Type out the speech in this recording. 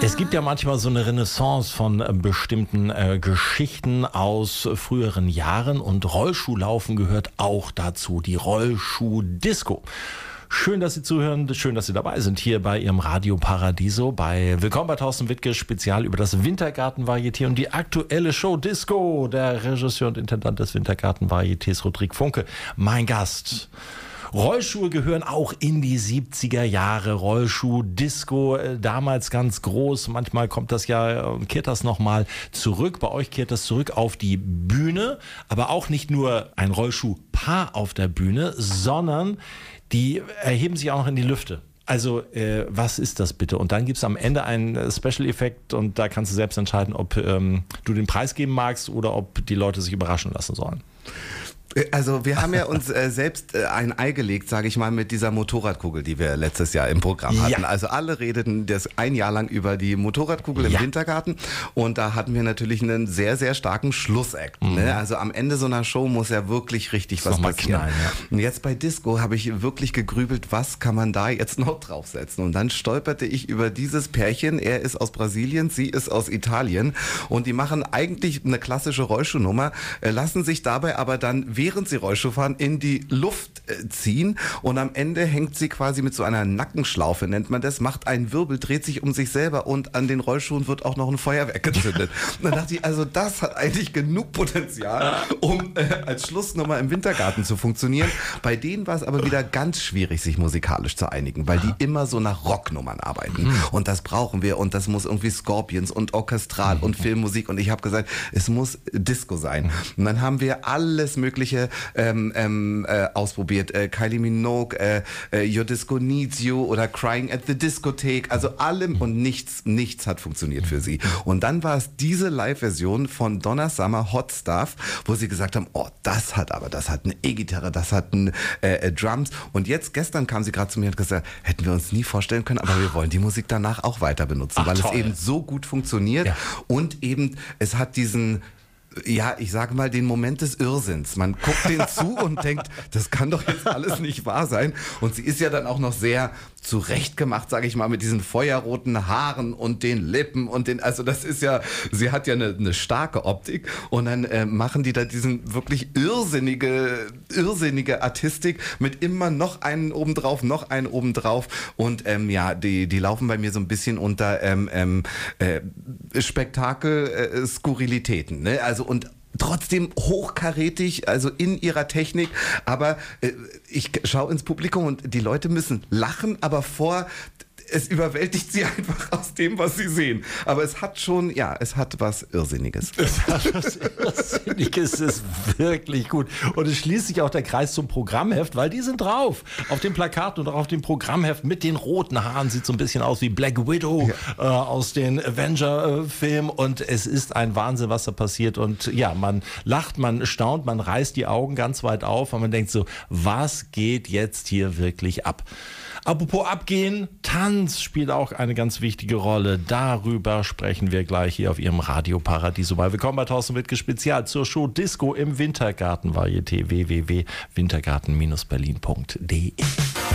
Es gibt ja manchmal so eine Renaissance von bestimmten Geschichten aus früheren Jahren und Rollschuhlaufen gehört auch dazu, die Rollschuh-Disco. Schön, dass Sie zuhören, schön, dass Sie dabei sind hier bei Ihrem Radio Paradiso bei Willkommen bei Thorsten Wittke, Spezial über das Wintergarten-Varieté und die aktuelle Show Disco. Der Regisseur und Intendant des Wintergarten-Varietés, Rodrigue Funke, mein Gast. Rollschuhe gehören auch in die 70er Jahre. Rollschuh-Disco, damals ganz groß. Manchmal kommt das ja, kehrt das nochmal zurück. Bei euch kehrt das zurück auf die Bühne. Aber auch nicht nur ein Rollschuhpaar auf der Bühne, sondern die erheben sich auch noch in die Lüfte. Also, was ist das bitte? Und dann gibt es am Ende einen Special-Effekt und da kannst du selbst entscheiden, ob du den Preis geben magst oder ob die Leute sich überraschen lassen sollen. Also wir haben ja uns selbst ein Ei gelegt, sage ich mal, mit dieser Motorradkugel, die wir letztes Jahr im Programm hatten. Ja. Also alle redeten das ein Jahr lang über die Motorradkugel im Wintergarten und da hatten wir natürlich einen sehr, sehr starken Schlussakt. Ne? Also am Ende so einer Show muss ja wirklich richtig was passieren. Knallen, ja. Und jetzt bei Disco habe ich wirklich gegrübelt, was kann man da jetzt noch draufsetzen? Und dann stolperte ich über dieses Pärchen. Er ist aus Brasilien, sie ist aus Italien und die machen eigentlich eine klassische Rollschuhnummer, lassen sich dabei aber dann während sie Rollschuh fahren, in die Luft ziehen und am Ende hängt sie quasi mit so einer Nackenschlaufe, nennt man das, macht einen Wirbel, dreht sich um sich selber und an den Rollschuhen wird auch noch ein Feuerwerk gezündet. Und dann dachte ich, also das hat eigentlich genug Potenzial, um als Schlussnummer im Wintergarten zu funktionieren. Bei denen war es aber wieder ganz schwierig, sich musikalisch zu einigen, weil die immer so nach Rocknummern arbeiten. Und das brauchen wir und das muss irgendwie Scorpions und Orchestral und Filmmusik und ich habe gesagt, es muss Disco sein. Und dann haben wir alles mögliche ausprobiert. Kylie Minogue, Your Disco Needs You oder Crying at the Discotheque. Also allem und nichts hat funktioniert für sie. Und dann war es diese Live-Version von Donna Summer, Hot Stuff, wo sie gesagt haben, oh, das hat eine E-Gitarre, das hat Drums. Und jetzt, gestern kam sie gerade zu mir und hat gesagt, hätten wir uns nie vorstellen können, aber wir wollen die Musik danach auch weiter benutzen, weil es eben so gut funktioniert und eben es hat diesen, ja, ich sage mal, den Moment des Irrsinns. Man guckt den zu und denkt, das kann doch jetzt alles nicht wahr sein. Und sie ist ja dann auch noch sehr zurechtgemacht, sage ich mal, mit diesen feuerroten Haaren und den Lippen und also das ist ja, sie hat ja eine starke Optik und dann machen die da diesen wirklich irrsinnige Artistik mit immer noch einen obendrauf und die laufen bei mir so ein bisschen unter Spektakel-Skurrilitäten, ne? Also und trotzdem hochkarätig, also in ihrer Technik, aber ich schaue ins Publikum und die Leute müssen lachen, aber es überwältigt sie einfach aus dem, was sie sehen. Aber es hat schon, es hat was Irrsinniges. Es hat was Irrsinniges, ist wirklich gut. Und es schließt sich auch der Kreis zum Programmheft, weil die sind drauf. Auf dem Plakat und auch auf dem Programmheft mit den roten Haaren. Sieht so ein bisschen aus wie Black Widow aus den Avenger-Filmen. Und es ist ein Wahnsinn, was da passiert. Und ja, man lacht, man staunt, man reißt die Augen ganz weit auf und man denkt so, was geht jetzt hier wirklich ab? Apropos abgehen, Tanz spielt auch eine ganz wichtige Rolle. Darüber sprechen wir gleich hier auf Ihrem Radio Paradiso. Willkommen bei Thorsten Wittke Spezial zur Show Disco im Wintergarten Varieté www.wintergarten-berlin.de.